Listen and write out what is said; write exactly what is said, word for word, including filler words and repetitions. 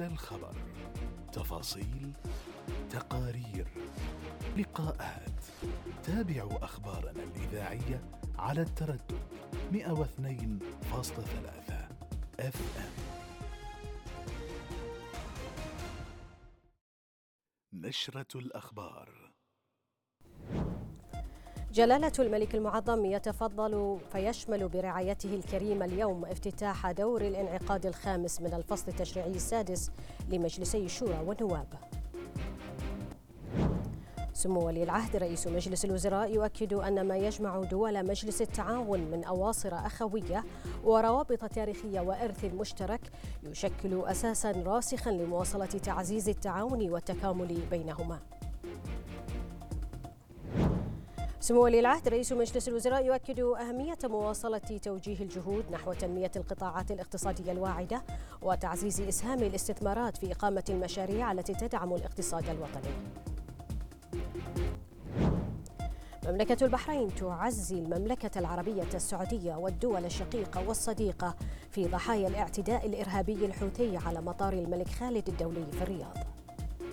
الخبر، تفاصيل، تقارير، لقاءات. تابعوا أخبارنا الإذاعية على التردد مئة واثنين فاصلة ثلاثة اف ام. نشرة الأخبار. جلالة الملك المعظم يتفضل فيشمل برعايته الكريمة اليوم افتتاح دور الانعقاد الخامس من الفصل التشريعي السادس لمجلسي الشورى والنواب. سمو ولي العهد رئيس مجلس الوزراء يؤكد أن ما يجمع دول مجلس التعاون من أواصر أخوية وروابط تاريخية وإرث مشترك يشكل أساساً راسخاً لمواصلة تعزيز التعاون والتكامل بينهما. سمو ولي العهد رئيس مجلس الوزراء يؤكد أهمية مواصلة توجيه الجهود نحو تنمية القطاعات الاقتصادية الواعدة وتعزيز إسهام الاستثمارات في إقامة المشاريع التي تدعم الاقتصاد الوطني. مملكة البحرين تعزي المملكة العربية السعودية والدول الشقيقة والصديقة في ضحايا الاعتداء الإرهابي الحوثي على مطار الملك خالد الدولي في الرياض.